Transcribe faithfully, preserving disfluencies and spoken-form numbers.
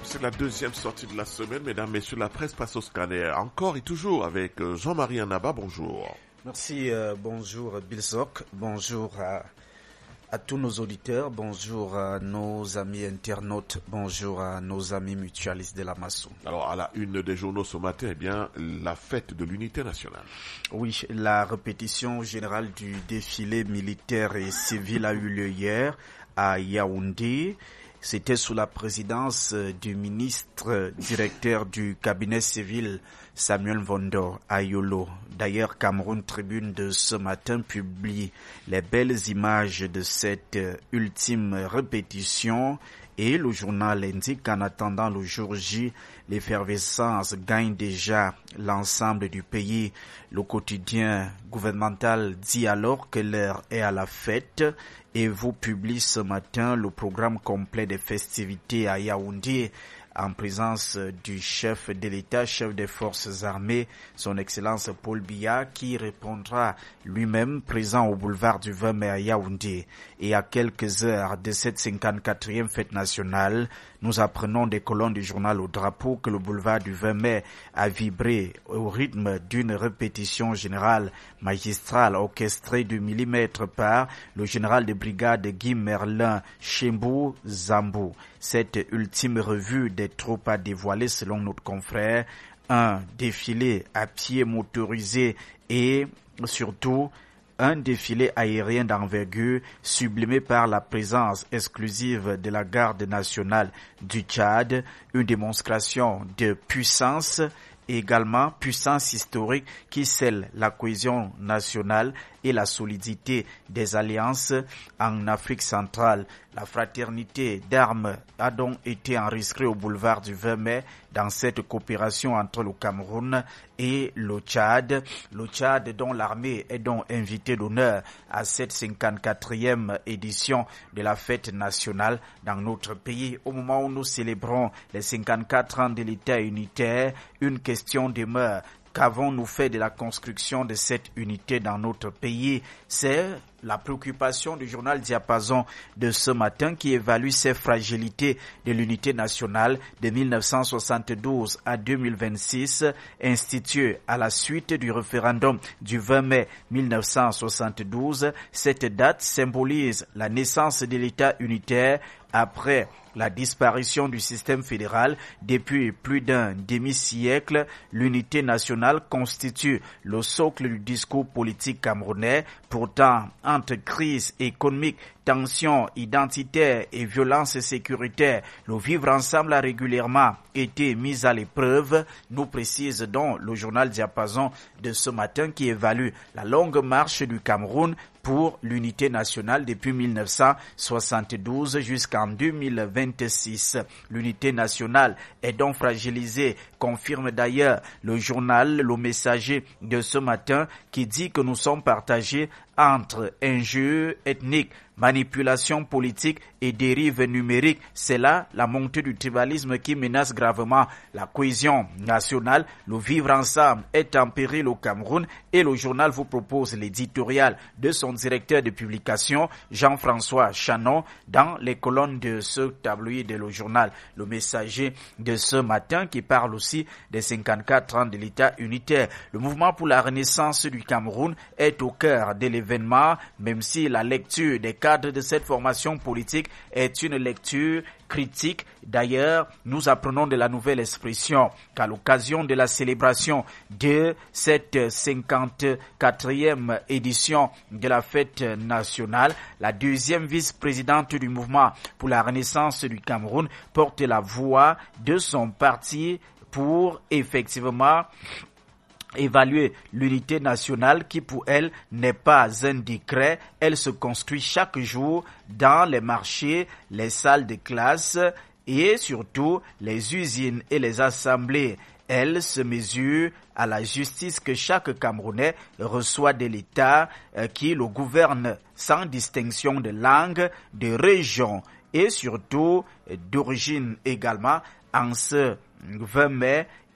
c'est la deuxième sortie de la semaine. Mesdames, Messieurs, la presse passe au scanner. Encore et toujours avec Jean-Marie Anaba. Bonjour. Merci. Euh, bonjour Bilzok. Bonjour à, à tous nos auditeurs. Bonjour à nos amis internautes. Bonjour à nos amis mutualistes de la Massou. Alors, à la une des journaux ce matin, eh bien, la fête de l'unité nationale. Oui, la répétition générale du défilé militaire et civil a eu lieu hier à Yaoundé. C'était sous la présidence du ministre directeur du cabinet civil Samuel Vondo Ayolo. D'ailleurs, Cameroun Tribune de ce matin publie les belles images de cette ultime répétition et le journal indique qu'en attendant le jour J, l'effervescence gagne déjà l'ensemble du pays. Le quotidien gouvernemental dit alors que l'heure est à la fête et vous publie ce matin le programme complet des festivités à Yaoundé en présence du chef de l'État, chef des forces armées, son Excellence Paul Biya, qui répondra lui-même présent au boulevard du vingt mai à Yaoundé. Et à quelques heures de cette cinquante-quatrième fête nationale, nous apprenons des colonnes du journal au drapeau que le boulevard du vingt mai a vibré au rythme d'une répétition générale magistrale orchestrée de millimètres par le général de brigade Guy Merlin Chembou Zambou. Cette ultime revue des troupes a dévoilé, selon notre confrère, un défilé à pied motorisé et surtout un défilé aérien d'envergure sublimé par la présence exclusive de la garde nationale du Tchad, une démonstration de puissance, également puissance historique qui scelle la cohésion nationale et la solidité des alliances en Afrique centrale. La fraternité d'armes a donc été enregistrée au boulevard du vingt mai dans cette coopération entre le Cameroun et le Tchad. Le Tchad dont l'armée est donc invité d'honneur à cette cinquante-quatrième édition de la fête nationale dans notre pays. Au moment où nous célébrons les cinquante-quatre ans de l'État unitaire, une question demeure. Qu'avons-nous fait de la construction de cette unité dans notre pays? C'est la préoccupation du journal Diapason de ce matin qui évalue ces fragilités de l'unité nationale de mille neuf cent soixante-douze à deux mille vingt-six, instituée à la suite du référendum du vingt mai mille neuf cent soixante-douze. Cette date symbolise la naissance de l'État unitaire après la disparition du système fédéral. Depuis plus d'un demi-siècle, l'unité nationale constitue le socle du discours politique camerounais. Pourtant, entre crise économique, tensions identitaires et violences sécuritaires, le vivre ensemble a régulièrement été mis à l'épreuve, nous précise donc le journal Diapason de ce matin qui évalue la longue marche du Cameroun pour l'unité nationale depuis mille neuf cent soixante-douze jusqu'en deux mille vingt-six. L'unité nationale est donc fragilisée, confirme d'ailleurs le journal Le Messager de ce matin qui dit que nous sommes partagés entre injures ethniques, manipulation politique et dérive numérique. C'est là la montée du tribalisme qui menace gravement la cohésion nationale. Le vivre ensemble est en péril au Cameroun et le journal vous propose l'éditorial de son directeur de publication, Jean-François Chanon, dans les colonnes de ce tabloïd de le journal Le Messager de ce matin qui parle aussi des cinquante-quatre ans de l'État unitaire. Le mouvement pour la renaissance du Cameroun est au cœur de l'événement, même si la lecture des cadre de cette formation politique est une lecture critique. D'ailleurs, nous apprenons de la nouvelle expression qu'à l'occasion de la célébration de cette cinquante-quatrième édition de la fête nationale, la deuxième vice-présidente du mouvement pour la renaissance du Cameroun porte la voix de son parti pour effectivement évaluer l'unité nationale qui pour elle n'est pas un décret. Elle se construit chaque jour dans les marchés, les salles de classe et surtout les usines et les assemblées. Elle se mesure à la justice que chaque Camerounais reçoit de l'État euh, qui le gouverne sans distinction de langue, de région et surtout euh, d'origine également. En ce vingt mai,